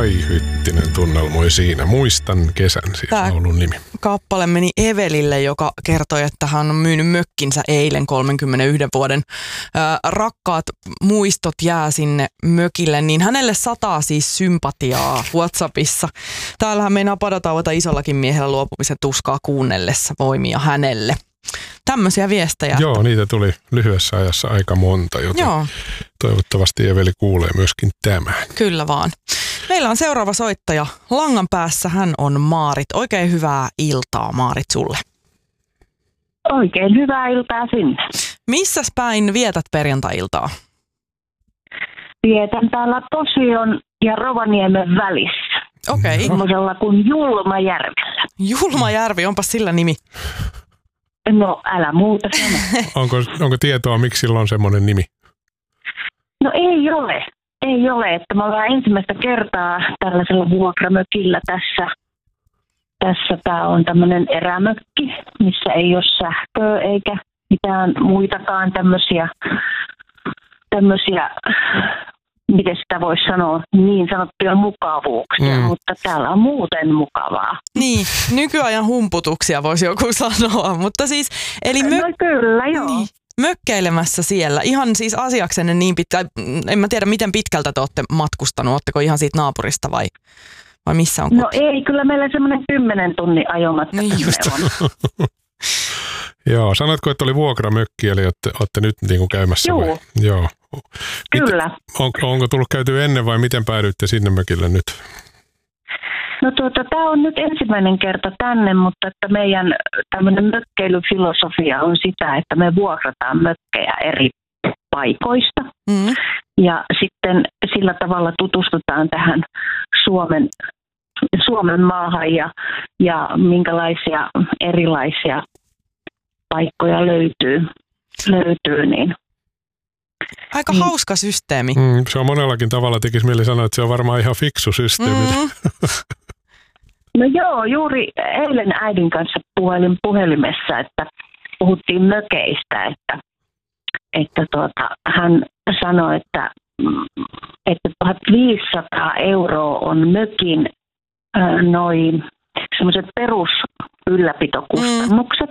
Kai Hyttinen tunnelmoi siinä. Muistan kesän, siis laulun nimi. Kappale meni Evelille, joka kertoi, että hän on myynyt mökkinsä eilen 31 vuoden. Rakkaat muistot jää sinne mökille, niin hänelle sataa siis sympatiaa WhatsAppissa. Täällähän meinaa padotauota isollakin miehellä luopumisen tuskaa kuunnellessa voimia hänelle. Tämmöisiä viestejä. Joo, niitä tuli lyhyessä ajassa aika monta, joten toivottavasti Eveli kuulee myöskin tämän. Kyllä vaan. Meillä on seuraava soittaja. Langan päässä hän on Maarit. Oikein hyvää iltaa, Maarit, sulle. Oikein hyvää iltaa sinne. Missäs päin vietät perjantai-iltaa? Vietän täällä Posion ja Rovaniemen välissä. Okei. Semmoisella kuin Julmajärvellä. Julmajärvi, onpas sillä nimi. No älä muuta sano. Onko tietoa, miksi sillä on semmoinen nimi? No ei ole. Ei ole, että me ollaan ensimmäistä kertaa tällaisella vuokramökillä tässä. Tässä tämä on tämmöinen erämökki, missä ei ole sähköä eikä mitään muitakaan tämmöisiä, miten sitä voisi sanoa, niin sanottuja mukavuuksia, mutta täällä on muuten mukavaa. Niin, nykyajan humputuksia voisi joku sanoa, mutta siis, eli no kyllä, joo. Niin, mökkeilemässä siellä, ihan siis asiaksenne niin pitkä, en mä tiedä miten pitkältä te olette matkustanut, ootteko ihan siitä naapurista vai missä on? No ei, kyllä meillä semmoinen 10 tunnin ajomatka niin on. Joo, sanotko, että oli vuokramökki, eli olette nyt niin kuin käymässä? Joo. Vai? Joo. Kyllä. Onko tullut käyty ennen vai miten päädyitte sinne mökille nyt? No tämä on nyt ensimmäinen kerta tänne, mutta että meidän tämmöinen mökkeilyfilosofia on sitä, että me vuokrataan mökkejä eri paikoista. Ja sitten sillä tavalla tutustutaan tähän Suomen maahan ja minkälaisia erilaisia paikkoja löytyy niin. Aika hauska systeemi. Se on monellakin tavalla, tekisi mieli sanoa, että se on varmaan ihan fiksu systeemi. No joo, juuri eilen äidin kanssa puhelin puhelimessa, että puhuttiin mökeistä, että hän sanoi, että 1 500 € on mökin noin semmoiset perusylläpitokustannukset.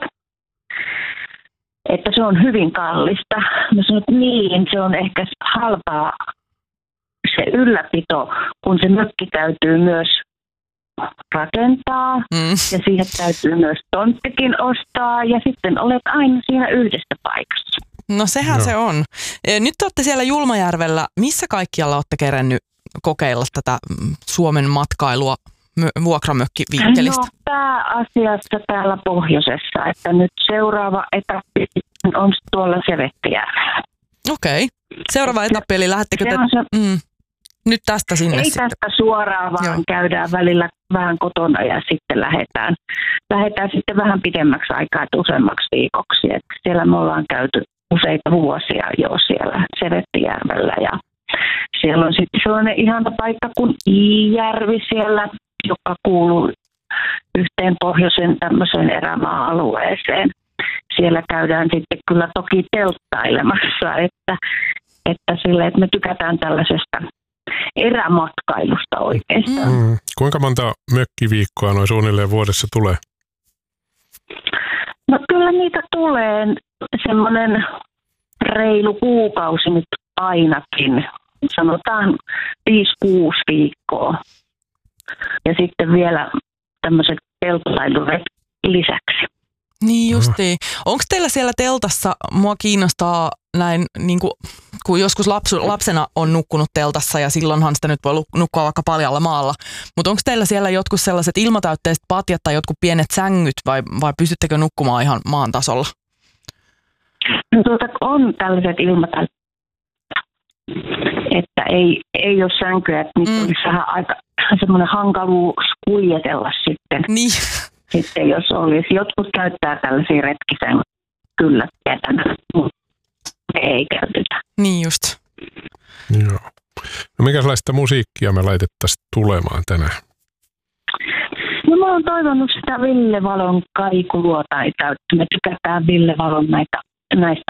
Että se on hyvin kallista. Mä sanon, että niin, se on ehkä halpaa se ylläpito, kun se mökki täytyy myös rakentaa ja siihen täytyy myös tonttikin ostaa ja sitten olet aina siinä yhdessä paikassa. No sehän se on. Nyt te olette siellä Julmajärvellä. Missä kaikkialla olette kerennyt kokeilla tätä Suomen matkailua vuokramökkivinkkelistä? No pääasiassa täällä pohjoisessa, että nyt seuraava etappi on tuolla Sevettijärvellä. Okei. Seuraava etappi, eli lähdettekö te nyt tästä sinne ei sitten? Tästä suoraan, vaan käydään välillä vähän kotona ja sitten lähdetään sitten vähän pidemmäksi aikaa, useammaksi viikoksi. Että siellä me ollaan käyty useita vuosia jo siellä Sevettijärvellä ja siellä on sitten sellainen ihana paikka kuin Iijärvi siellä, joka kuuluu yhteen pohjoisen tämmöiseen erämaa-alueeseen. Siellä käydään sitten kyllä toki telttailemassa, että me tykätään tällaisesta erämatkailusta oikeastaan. Kuinka monta mökkiviikkoa noin suunnilleen vuodessa tulee? No kyllä niitä tulee semmoinen reilu kuukausi nyt ainakin. Sanotaan 5-6 viikkoa. Ja sitten vielä tämmöiset telttailuret lisäksi. Niin justiin. Onko teillä siellä teltassa, mua kiinnostaa näin, niin kun joskus lapsena on nukkunut teltassa ja silloinhan sitä nyt voi nukkua vaikka paljalla maalla. Mutta onko teillä siellä jotkut sellaiset ilmatäytteiset patjat tai jotkut pienet sängyt vai pystyttekö nukkumaan ihan maan tasolla? No on tällaiset ilmatäytteiset, että ei ole sänkyä, että nyt olisi vähän aika semmoinen hankaluus kuljetella sitten. Niin. Sitten jos olisi. Jotkut käyttää tällaisia retkisänkyjä kyllä tietänä, mutta ei käytetä. Niin just. Joo. No minkälaista musiikkia me laitettaisiin tulemaan tänään? No mä oon toivonut sitä Ville Valon kaikuluotaita, että me tykätään Ville Valon näistä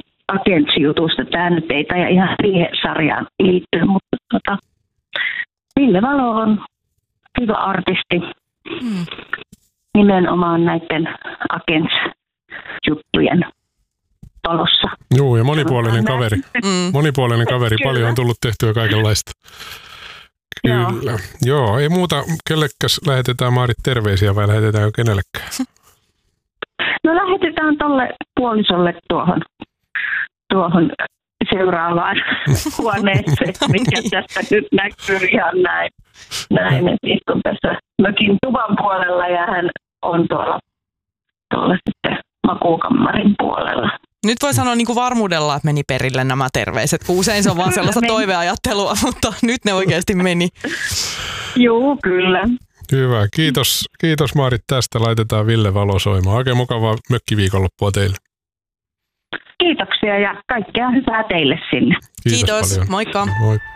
Agents-jutusta. Tämä nyt ei ihan siihen sarjaan liittyy, mutta Ville Valo on hyvä artisti. Nimenomaan näiden Agents-juttujen talossa. Joo, ja monipuolinen kaveri. Monipuolinen kaveri. Paljon on tullut tehtyä kaikenlaista. Kyllä. Joo, ei muuta. Kellekäs lähetetään, Maarit, terveisiä vai lähetetäänkö kenellekään? No lähetetään tolle puolisolle tuohon seuraavaan huoneeseen, mikä tästä nyt näkyy ihan näin. Että istun tässä mökin tuvan puolella ja hän on tuolla sitten makuukammarin puolella. Nyt voi sanoa niin kuin varmuudella, että meni perille nämä terveiset, kun usein se on vaan sellaista toiveajattelua, mutta nyt ne oikeasti meni. Joo, kyllä. Hyvä. Kiitos Maarit tästä. Laitetaan Ville Valo soimaan. Oikein mukavaa mökkiviikonloppua teille. Kiitoksia ja kaikkea hyvää teille sinne. Kiitos. Paljon. Moikka. Moi.